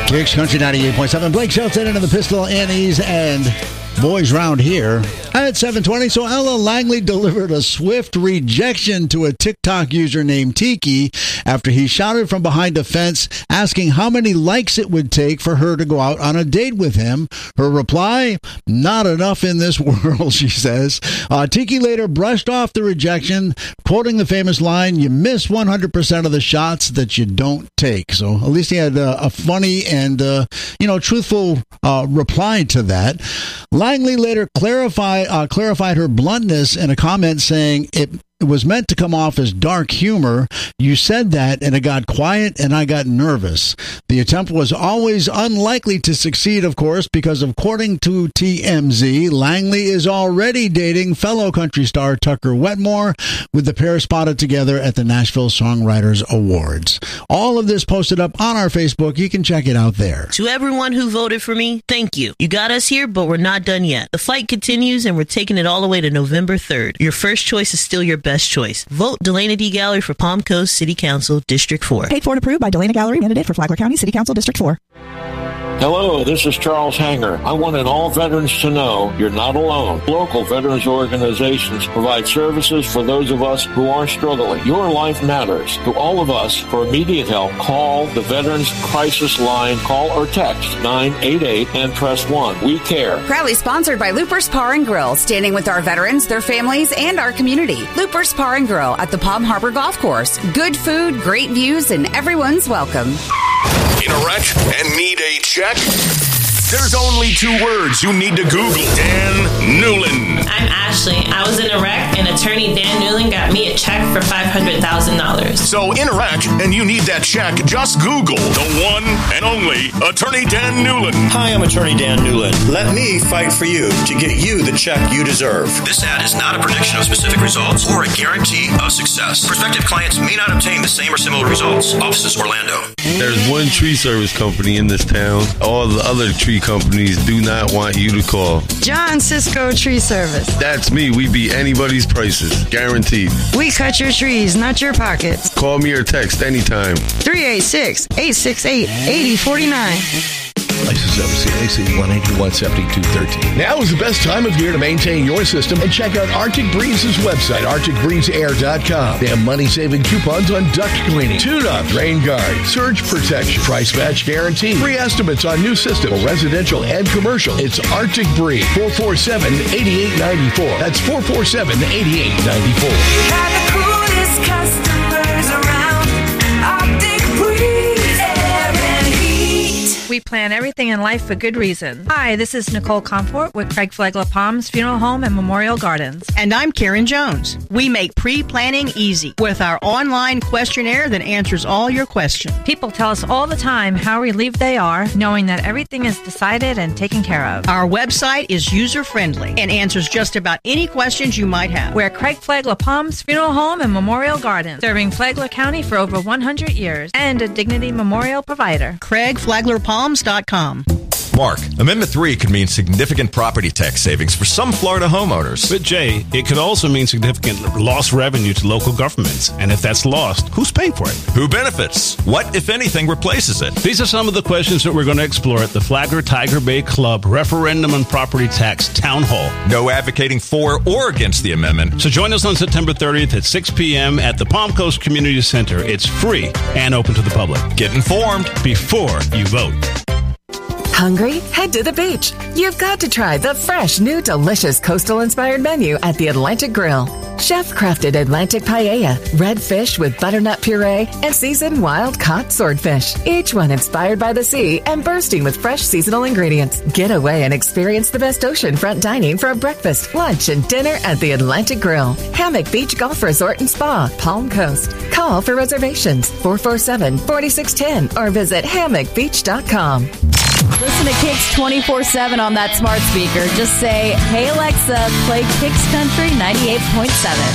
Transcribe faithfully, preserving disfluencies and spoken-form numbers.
Kicks Country ninety-eight point seven. Blake Shelton into the Pistol Annies and Boys Round Here at seven twenty. So Ella Langley delivered a swift rejection to a TikTok user named Tiki after he shouted from behind a fence asking how many likes it would take for her to go out on a date with him. Her reply, not enough in this world, she says. Uh, Tiki later brushed off the rejection, quoting the famous line, you miss one hundred percent of the shots that you don't take. So at least he had a, a funny and, uh, you know, truthful uh, reply to that. Langley later clarify, uh, clarified her bluntness in a comment saying, it It was meant to come off as dark humor. You said that, and it got quiet, and I got nervous. The attempt was always unlikely to succeed, of course, because according to T M Z, Langley is already dating fellow country star Tucker Wetmore, with the pair spotted together at the Nashville Songwriters Awards. All of this posted up on our Facebook. You can check it out there. To everyone who voted for me, thank you. You got us here, but we're not done yet. The fight continues, and we're taking it all the way to November third. Your first choice is still your best choice. Vote Delana D. Gallery for Palm Coast City Council, District four. Paid for and approved by Delana Gallery, candidate for Flagler County City Council, District four. Hello, this is Charles Hanger. I wanted all veterans to know you're not alone. Local veterans organizations provide services for those of us who are struggling. Your life matters. To all of us, for immediate help, call the Veterans Crisis Line. Call or text nine eight eight and press one. We care. Proudly sponsored by Looper's Bar and Grill, standing with our veterans, their families, and our community. Looper's Bar and Grill at the Palm Harbor Golf Course. Good food, great views, and everyone's welcome. In a wreck and need a check? There's only two words you need to Google. Dan Newlin. I'm Ashley. I was in a wreck, and attorney Dan Newlin got me a check for five hundred thousand dollars. So in a wreck, and you need that check, just Google the one and only Attorney Dan Newlin. Hi, I'm Attorney Dan Newlin. Let me fight for you to get you the check you deserve. This ad is not a prediction of specific results or a guarantee of success. Prospective clients may not obtain the same or similar results. Offices Orlando. There's one tree service company in this town. All the other tree companies do not want you to call. John Cisco Tree Service. That's me. We beat anybody's prices. Guaranteed. We cut your trees, not your pockets. Call me or text anytime. three eight six, eight six eight, eight zero four nine. License number C A C one eighty-one seventy-two thirteen. Now is the best time of year to maintain your system and check out Arctic Breeze's website, arctic breeze air dot com. They have money-saving coupons on duct cleaning, tune-up, rain guard, surge protection, price match guarantee, free estimates on new system, residential and commercial. It's Arctic Breeze, four four seven, eight eight nine four. That's four four seven, eight eight nine four. Got the coolest customers around. Arctic Breeze Air and Heat. We plan everything in life for good reason. Hi, this is Nicole Comfort with Craig Flagler Palms Funeral Home and Memorial Gardens. And I'm Karen Jones. We make pre-planning easy with our online questionnaire that answers all your questions. People tell us all the time how relieved they are knowing that everything is decided and taken care of. Our website is user-friendly and answers just about any questions you might have. We're Craig Flagler Palms Funeral Home and Memorial Gardens, serving Flagler County for over one hundred years and a Dignity Memorial provider. Craig Flagler Palms dot com. Mark, Amendment three could mean significant property tax savings for some Florida homeowners. But Jay, it could also mean significant lost revenue to local governments. And if that's lost, who's paying for it? Who benefits? What, if anything, replaces it? These are some of the questions that we're going to explore at the Flagler Tiger Bay Club Referendum on Property Tax Town Hall. No advocating for or against the amendment. So join us on September thirtieth at six p.m. at the Palm Coast Community Center. It's free and open to the public. Get informed before you vote. Hungry? Head to the beach. You've got to try the fresh, new, delicious coastal-inspired menu at the Atlantic Grill. Chef-crafted Atlantic paella, red fish with butternut puree, and seasoned wild-caught swordfish. Each one inspired by the sea and bursting with fresh seasonal ingredients. Get away and experience the best oceanfront dining for a breakfast, lunch, and dinner at the Atlantic Grill. Hammock Beach Golf Resort and Spa, Palm Coast. Call for reservations four four seven, four six one zero or visit hammock beach dot com. Listen to Kicks twenty-four seven on that smart speaker. Just say, hey, Alexa, play Kicks Country ninety-eight point seven.